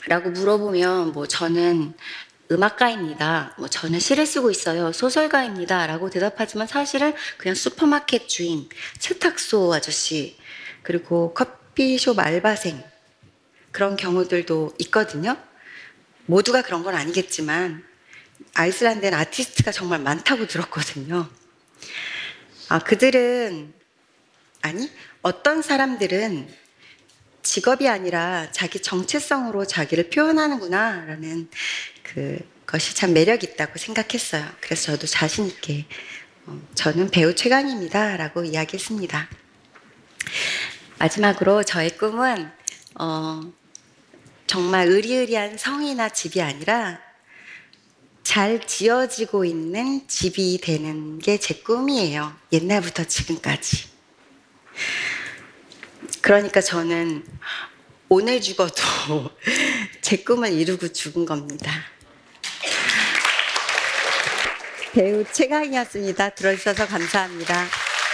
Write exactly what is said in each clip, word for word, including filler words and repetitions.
라고 물어보면 뭐 저는 음악가입니다. 뭐 저는 시를 쓰고 있어요. 소설가입니다. 라고 대답하지만 사실은 그냥 슈퍼마켓 주인, 세탁소 아저씨, 그리고 커피숍 알바생, 그런 경우들도 있거든요. 모두가 그런 건 아니겠지만 아이슬란드엔 아티스트가 정말 많다고 들었거든요. 아, 그들은, 아니, 어떤 사람들은 직업이 아니라 자기 정체성으로 자기를 표현하는구나 라는 그것이 참 매력 있다고 생각했어요. 그래서 저도 자신 있게 어, 저는 배우 최강입니다 라고 이야기했습니다. 마지막으로 저의 꿈은 어, 정말 으리으리한 성이나 집이 아니라 잘 지어지고 있는 집이 되는 게 제 꿈이에요. 옛날부터 지금까지. 그러니까 저는 오늘 죽어도 제 꿈을 이루고 죽은 겁니다. 배우 최강이었습니다. 들어주셔서 감사합니다.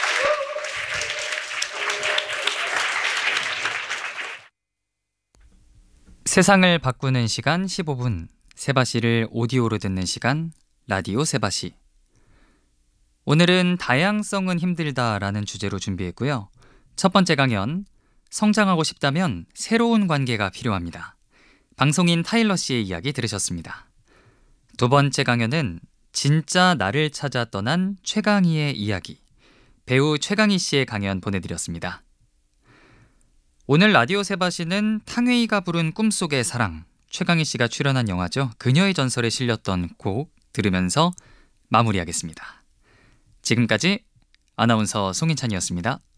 세상을 바꾸는 시간 십오 분, 세바시를 오디오로 듣는 시간, 라디오 세바시. 오늘은 다양성은 힘들다라는 주제로 준비했고요. 첫 번째 강연, 성장하고 싶다면 새로운 관계가 필요합니다. 방송인 타일러 씨의 이야기 들으셨습니다. 두 번째 강연은 진짜 나를 찾아 떠난 최강희의 이야기, 배우 최강희 씨의 강연 보내드렸습니다. 오늘 라디오 세바시는 탕웨이가 부른 꿈속의 사랑, 최강희 씨가 출연한 영화죠. 그녀의 전설에 실렸던 곡 들으면서 마무리하겠습니다. 지금까지 아나운서 송인찬이었습니다.